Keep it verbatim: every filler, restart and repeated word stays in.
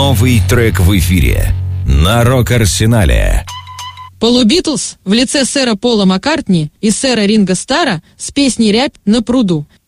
Новый трек в эфире на Рок-Арсенале. Полу Битлз в лице сэра Пола Маккартни и сэра Ринго Стара с песней «Рябь на пруду».